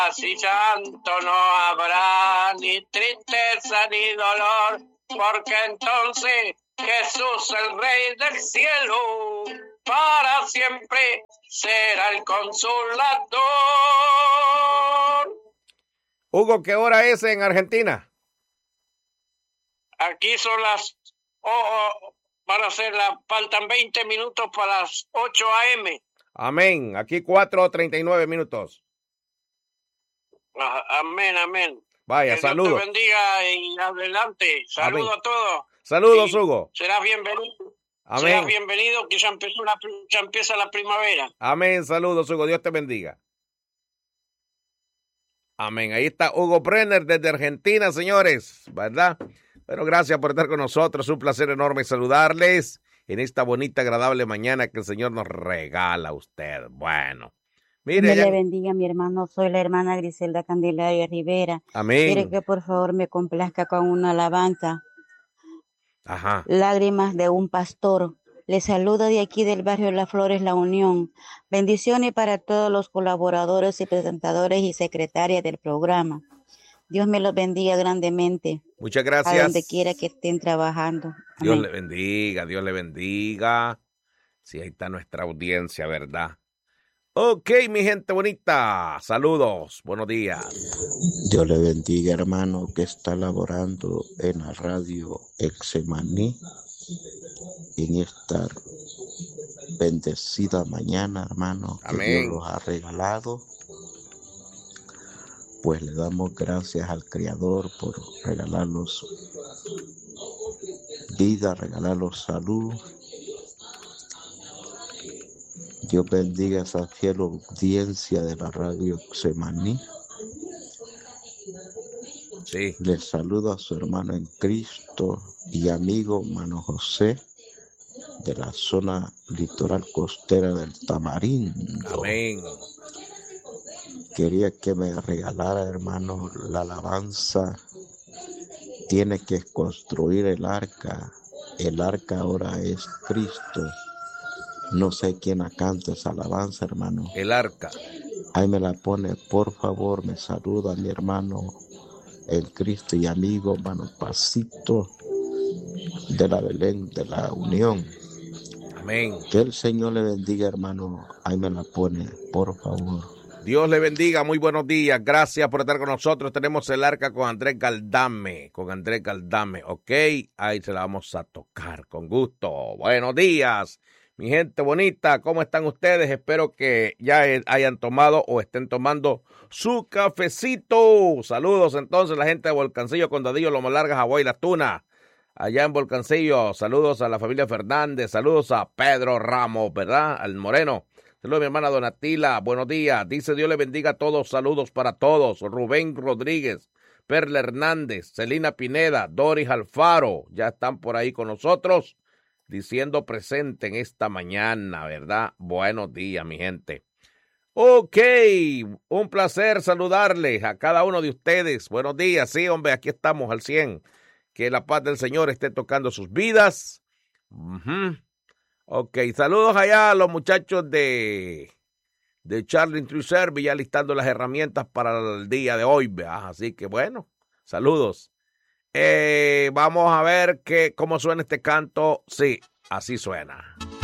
y llanto no habrá, ni tristeza ni dolor, porque entonces Jesús, el Rey del cielo, para siempre será el consolador. Hugo, ¿qué hora es en Argentina? Aquí son las... van a ser faltan 20 minutos para las 8 a.m. Amén. Aquí 4:39 minutos. Amén, amén. Vaya, que saludos. Dios te bendiga y adelante. Saludos a todos. Saludos, Hugo. Serás bienvenido. Amén. Serás bienvenido que ya empieza la primavera. Amén, saludos, Hugo. Dios te bendiga. Amén. Ahí está Hugo Brenner desde Argentina, señores, ¿verdad? Pero gracias por estar con nosotros. Un placer enorme saludarles en esta bonita, agradable mañana que el Señor nos regala a usted. Bueno. Mire, Dios le bendiga, mi hermano. Soy la hermana Griselda Candelaria Rivera. Amén. Quiere que por favor me complazca con una alabanza. Ajá. Lágrimas de un pastor. Les saludo de aquí del barrio Las Flores, La Unión. Bendiciones para todos los colaboradores y presentadores y secretarias del programa. Dios me los bendiga grandemente. Muchas gracias. A donde quiera que estén trabajando. Amén. Dios le bendiga, Dios le bendiga. Sí, ahí está nuestra audiencia, ¿verdad? Ok, mi gente bonita, saludos, buenos días. Dios le bendiga, hermano, que está laborando en la radio Exemaní en esta bendecida mañana, hermano, que Amén. Dios nos ha regalado. Pues le damos gracias al Creador por regalarnos vida, regalarnos salud. Dios bendiga a esa fiel audiencia de la radio Exemaní. Sí. Les saludo a su hermano en Cristo y amigo Mano José de la zona litoral costera del Tamarindo. Amén. Quería que me regalara, hermano, la alabanza. Tiene que construir el arca. El arca ahora es Cristo. No sé quién la canta esa alabanza, hermano. El arca. Ahí me la pone, por favor. Me saluda mi hermano en Cristo y amigo, hermano Pasito de la Belén, de la Unión. Amén. Que el Señor le bendiga, hermano. Ahí me la pone, por favor. Dios le bendiga, muy buenos días. Gracias por estar con nosotros. Tenemos el arca con Andrés Galdame. Ok, ahí se la vamos a tocar con gusto. Buenos días, mi gente bonita. ¿Cómo están ustedes? Espero que ya hayan tomado o estén tomando su cafecito. Saludos entonces la gente de Volcancillo, Condadillo, Loma Larga, Hawái, La Tuna. Allá en Volcancillo, saludos a la familia Fernández, saludos a Pedro Ramos, ¿verdad? Al Moreno. Saludos a mi hermana Donatila, buenos días. Dice Dios le bendiga a todos, saludos para todos. Rubén Rodríguez, Perla Hernández, Celina Pineda, Doris Alfaro, ya están por ahí con nosotros, diciendo presente en esta mañana, ¿verdad? Buenos días, mi gente. Ok, un placer saludarles a cada uno de ustedes. Buenos días, sí, hombre, aquí estamos al 100. Que la paz del Señor esté tocando sus vidas. Ok, saludos allá a los muchachos de Charlie Tree Service, ya listando las herramientas para el día de hoy, ¿verdad? Así que bueno, saludos. Vamos a ver cómo suena este canto. Sí, así suena.